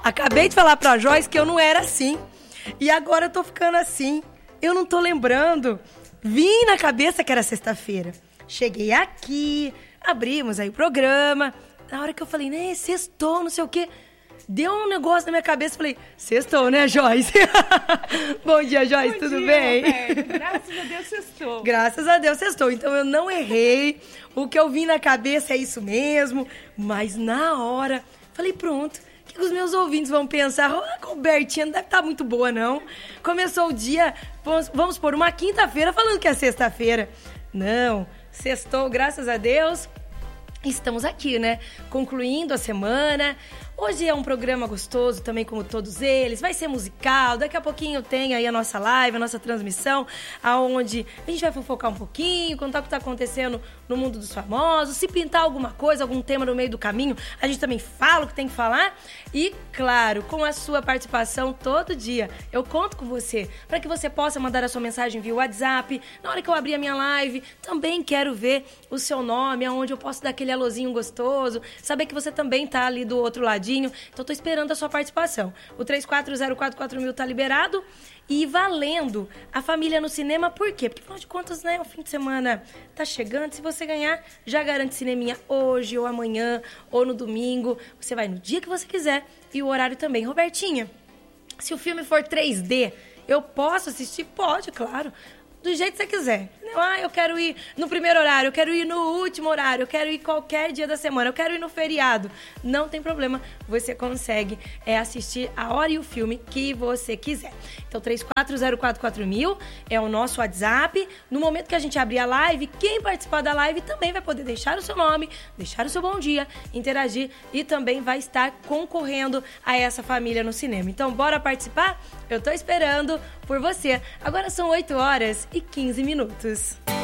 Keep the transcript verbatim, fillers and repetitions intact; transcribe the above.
Acabei de falar pra Joyce que eu não era assim. E agora eu tô ficando assim. Eu não tô lembrando. Vim na cabeça que era sexta-feira. Cheguei aqui, abrimos aí o programa. Na hora que eu falei, né, sextou, não sei o quê. Deu um negócio na minha cabeça, falei, sextou, né, Joyce? Bom dia, Joyce, Bom tudo dia, bem? Roberto. Graças a Deus, sextou. Graças a Deus, sextou. Então eu não errei. O que eu vi na cabeça é isso mesmo. Mas na hora, falei, pronto. O que os meus ouvintes vão pensar? Ah, a Robertinha não deve estar muito boa, não. Começou o dia, vamos, vamos por uma quinta-feira, falando que é sexta-feira. Não, sextou, graças a Deus. Estamos aqui, né? Concluindo a semana. Hoje é um programa gostoso também, como todos eles. Vai ser musical. Daqui a pouquinho tem aí a nossa live, a nossa transmissão, aonde a gente vai fofocar um pouquinho, contar o que está acontecendo no mundo dos famosos. Se pintar alguma coisa, algum tema no meio do caminho, a gente também fala o que tem que falar. E, claro, com a sua participação todo dia. Eu conto com você, para que você possa mandar a sua mensagem via WhatsApp. Na hora que eu abrir a minha live, também quero ver o seu nome, aonde eu posso dar aquele alôzinho gostoso, saber que você também tá ali do outro ladinho. Então, tô esperando a sua participação. O três quatro zero quatro quatro mil tá liberado e valendo a família no cinema. Por quê? Porque, afinal de contas, né, o fim de semana tá chegando. Se você ganhar, já garante cineminha hoje ou amanhã ou no domingo. Você vai no dia que você quiser e o horário também. Robertinha, se o filme for três D, eu posso assistir? Pode, claro. Do jeito que você quiser. Ah, eu quero ir no primeiro horário, eu quero ir no último horário, eu quero ir qualquer dia da semana, eu quero ir no feriado. Não tem problema, você consegue é, assistir a hora e o filme que você quiser. Então, três quatro zero quatro quatro mil é o nosso WhatsApp. No momento que a gente abrir a live, quem participar da live também vai poder deixar o seu nome, deixar o seu bom dia, interagir e também vai estar concorrendo a essa família no cinema. Então, bora participar? Eu tô esperando por você. Agora são oito horas e quinze minutos.